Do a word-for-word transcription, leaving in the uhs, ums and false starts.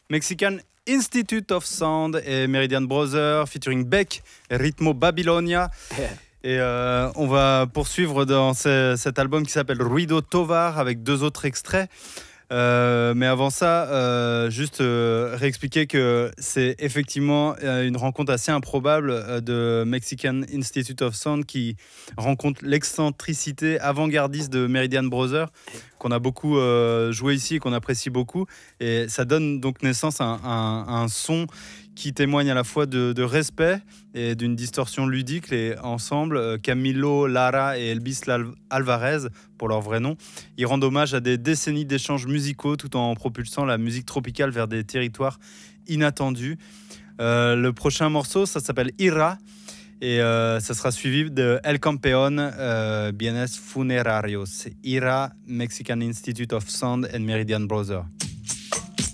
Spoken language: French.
Mexican Institute of Sound et Meridian Brothers featuring Beck et Ritmo Babylonia. Yeah. Et euh, on va poursuivre dans ce, cet album qui s'appelle Ruido Tovar avec deux autres extraits. Euh, mais avant ça, euh, juste euh, réexpliquer que c'est effectivement euh, une rencontre assez improbable euh, de Mexican Institute of Sound qui rencontre l'excentricité avant-gardiste de Meridian Brothers, qu'on a beaucoup euh, joué ici et qu'on apprécie beaucoup. Et ça donne donc naissance à un, à un son qui témoigne à la fois de, de respect et d'une distorsion ludique. Et ensemble, Camilo Lara et Elvis Alvarez, pour leur vrai nom, ils rendent hommage à des décennies d'échanges musicaux tout en propulsant la musique tropicale vers des territoires inattendus. Euh, le prochain morceau, ça s'appelle Ira, et euh, ça sera suivi de El Campeón euh, Bienes Funerarios. Ira, Mexican Institute of Sound and Meridian Brothers.